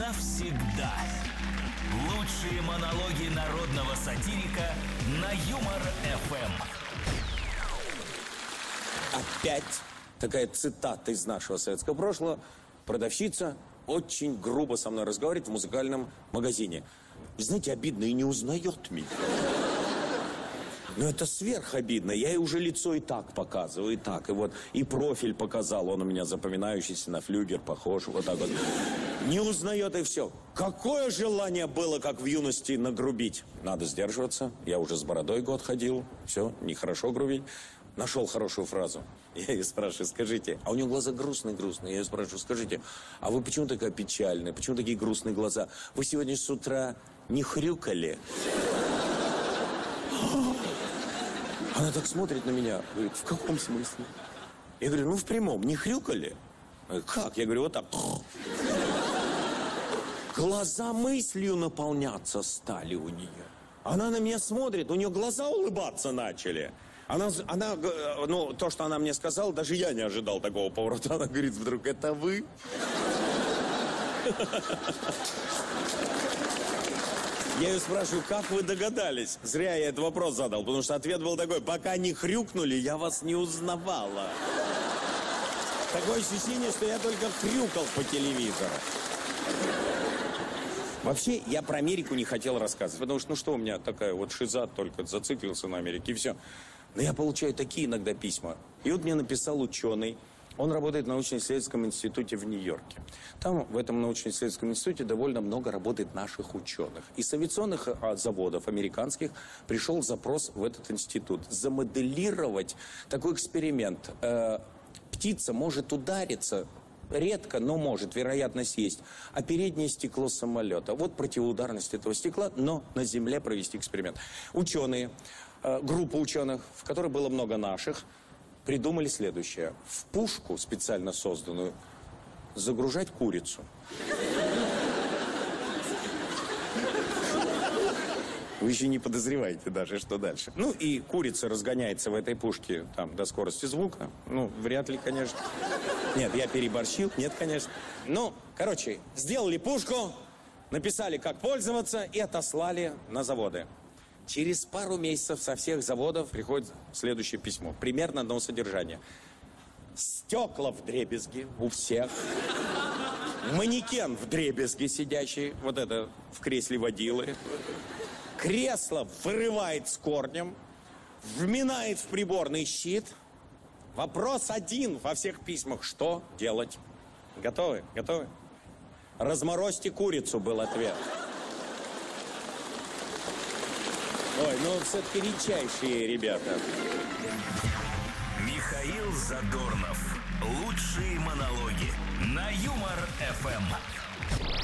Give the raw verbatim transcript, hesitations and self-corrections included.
навсегда. Лучшие монологи народного сатирика на Юмор-эф эм. Опять такая цитата из нашего советского прошлого. Продавщица очень грубо со мной разговаривает в музыкальном магазине. Знаете, обидно, и не узнает меня. Ну, это сверхобидно. Я ей уже лицо и так показываю, и так. И вот, и профиль показал. Он у меня запоминающийся, на флюгер похож. Вот так вот. Не узнает, и все. Какое желание было, как в юности, нагрубить. Надо сдерживаться. Я уже с бородой год ходил. Все, нехорошо грубить. Нашел хорошую фразу. Я ее спрашиваю, скажите, а у нее глаза грустные-грустные. Я ее спрашиваю, скажите, а вы почему такая печальная? Почему такие грустные глаза? Вы сегодня с утра не хрюкали? Она так смотрит на меня, говорит, в каком смысле? Я говорю, ну в прямом, не хрюкали? Она говорит, как? Я говорю, вот так. Глаза мыслью наполняться стали у нее. Она на меня смотрит, у нее глаза улыбаться начали. Она, она, ну, то, что она мне сказала, даже я не ожидал такого поворота. Она говорит вдруг, это вы? Я ее спрашиваю, как вы догадались? Зря я этот вопрос задал, потому что ответ был такой, пока не хрюкнули, я вас не узнавала. Такое ощущение, что я только хрюкал по телевизору. Вообще, я про Америку не хотел рассказывать, потому что, ну что у меня такая вот шиза, только зациклился на Америке, и все. Но я получаю такие иногда письма. И вот мне написал ученый, он работает в научно-исследовательском институте в Нью-Йорке. Там, в этом научно-исследовательском институте, довольно много работает наших ученых. Из авиационных а, заводов американских пришел запрос в этот институт. Замоделировать такой эксперимент. Э, птица может удариться, редко, но может, вероятность есть, а переднее стекло самолета. Вот противоударность этого стекла, но на Земле провести эксперимент. Ученые, э, группа ученых, в которой было много наших, придумали следующее. В пушку, специально созданную, загружать курицу. Вы еще не подозреваете даже, что дальше. Ну, и курица разгоняется в этой пушке там до скорости звука. Ну, вряд ли, конечно. Нет, я переборщил. Нет, конечно. Ну, короче, сделали пушку, написали, как пользоваться, и отослали на заводы. Через пару месяцев со всех заводов приходит следующее письмо. Примерно одного содержания. Стекла вдребезги у всех. Манекен вдребезги сидящий. Вот это в кресле водилы. Кресло вырывает с корнем. Вминает в приборный щит. Вопрос один во всех письмах. Что делать? Готовы? Готовы? Разморозьте курицу, был ответ. Ой, ну все-таки редчайшие ребята. Михаил Задорнов. Лучшие монологи на Юмор-эф эм.